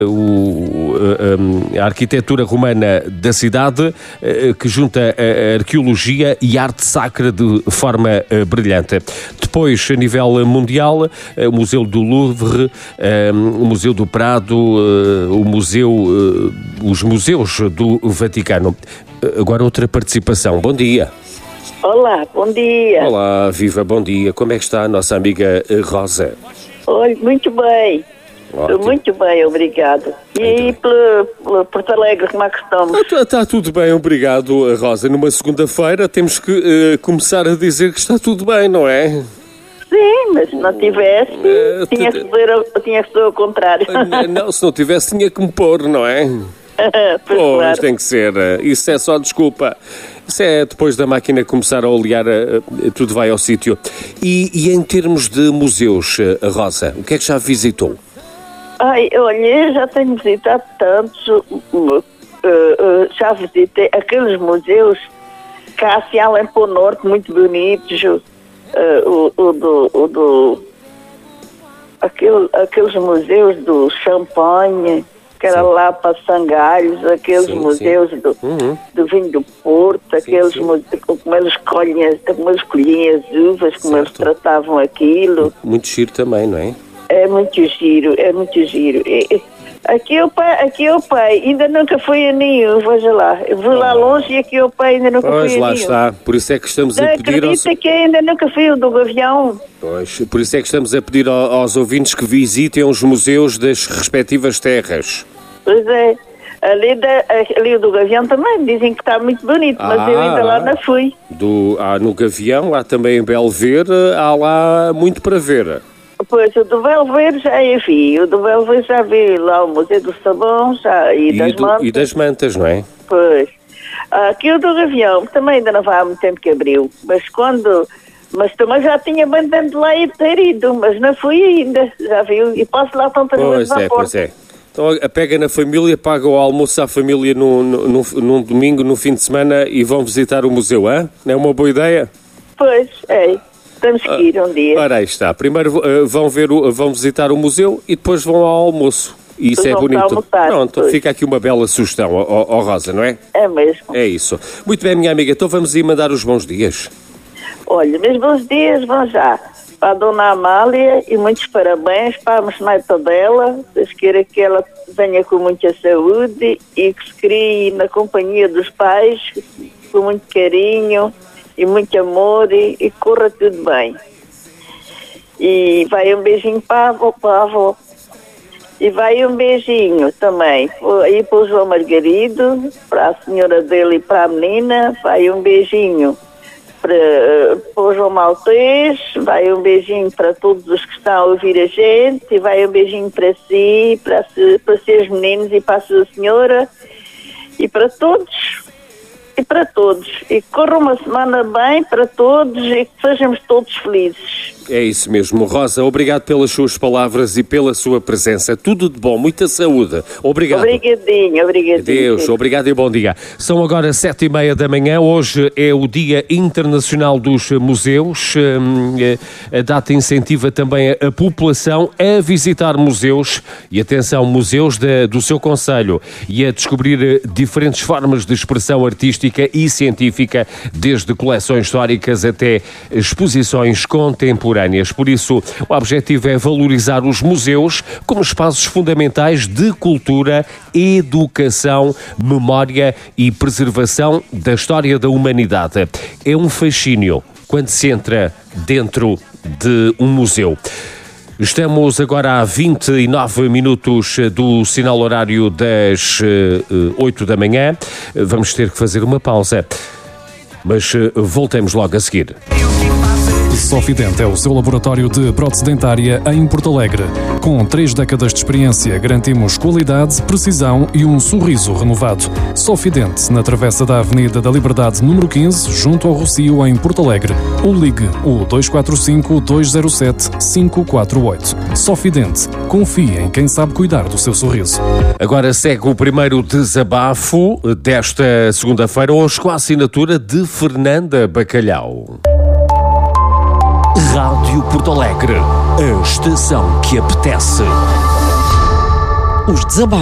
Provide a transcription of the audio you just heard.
a arquitetura romana da cidade, que junta a arqueologia e arte sacra de forma brilhante. Depois, a nível mundial, o Museu do Louvre, o Museu do Prado, os museus do Vaticano. Agora outra participação. Bom dia. Olá, bom dia. Olá, viva, bom dia. Como é que está a nossa amiga Rosa? Olha, muito bem. Ótimo. Muito bem, obrigado. E aí, pelo Porto Alegre, como é que estamos? Está tudo bem, obrigado, Rosa. Numa segunda-feira temos que começar a dizer que está tudo bem, não é? Sim, mas se não tivesse, tinha que ser ao contrário. Não, se não tivesse, tinha que me pôr, não é? Pois claro. Tem que ser. Isso é só desculpa. Isso é depois da máquina começar a olear, tudo vai ao sítio. E em termos de museus, Rosa, o que é que já visitou? Ai, olha, já tenho visitado tantos, já visitei aqueles museus cá assim, além para o norte, muito bonitos, aqueles museus do Champanhe, que era lá para Sangalhos, aqueles museus do vinho do Porto, aqueles museus, como eles colhiam as uvas, como eles tratavam aquilo. Muito giro também, não é? É muito giro, é muito giro. Aqui ao pai, ainda nunca fui a nenhum, veja lá. Eu vou lá longe e aqui ao pai ainda nunca fui a nenhum. Pois, lá está. Por isso é que estamos a pedir... Acredita que ainda nunca fui ao do Gavião. Pois, por isso é que estamos a pedir aos ouvintes que visitem os museus das respectivas terras. Pois é. Ali do Gavião também dizem que está muito bonito, mas eu ainda lá não fui. No Gavião, há também em Belver, há lá muito para ver. Pois, o do Belver já vi. O do Belver já vi lá o Museu do Sabão das Mantas. E das Mantas, não é? Pois. Aqui o do Gavião também ainda não vai há muito tempo que abriu. Mas também já tinha bem tempo de lá ir ter ido, mas não fui ainda. Já viu? E passo lá tantas vezes à porta. Pois é. Então pega na família, paga o almoço à família num domingo, no fim de semana e vão visitar o museu, hein? Não é uma boa ideia? Pois, é. Temos que ir um dia. Ora, aí está. Primeiro vão visitar o museu e depois vão ao almoço. E isso é bonito. Almoçar, pronto, fica aqui uma bela sugestão, Rosa, não é? É mesmo. É isso. Muito bem, minha amiga, então vamos ir mandar os bons dias. Olha, meus bons dias vão já para a Dona Amália e muitos parabéns para a neta dela. Deus queira que ela venha com muita saúde e que se crie na companhia dos pais com muito carinho e muito amor e corra tudo bem. E vai um beijinho para a avó. E vai um beijinho também aí para o João Margarido, para a senhora dele e para a menina. Vai um beijinho para o João Maltês, vai um beijinho para todos os que estão a ouvir a gente, e vai um beijinho para si, para seus meninos e para a sua senhora, e para todos. E para todos. E corra uma semana bem para todos e que sejamos todos felizes. É isso mesmo. Rosa, obrigado pelas suas palavras e pela sua presença. Tudo de bom, muita saúde. Obrigado. Obrigadinho. Deus, obrigado e bom dia. São agora 7h30 da manhã. Hoje é o Dia Internacional dos Museus. A data incentiva também a população a visitar museus e, atenção, museus do seu concelho e a descobrir diferentes formas de expressão artística e científica, desde coleções históricas até exposições contemporâneas. Por isso, o objetivo é valorizar os museus como espaços fundamentais de cultura, educação, memória e preservação da história da humanidade. É um fascínio quando se entra dentro de um museu. Estamos agora a 29 minutos do sinal horário das 8 da manhã. Vamos ter que fazer uma pausa, mas voltemos logo a seguir. Sofident é o seu laboratório de prótese dentária em Porto Alegre. Com 3 décadas de experiência, garantimos qualidade, precisão e um sorriso renovado. Sofident, na travessa da Avenida da Liberdade, número 15, junto ao Rocio, em Porto Alegre. Ou ligue o 245-207-548. Sofident. Confie em quem sabe cuidar do seu sorriso. Agora segue o primeiro desabafo desta segunda-feira, hoje com a assinatura de Fernanda Bacalhau. Rádio Porto Alegre, a estação que apetece. os desabafos.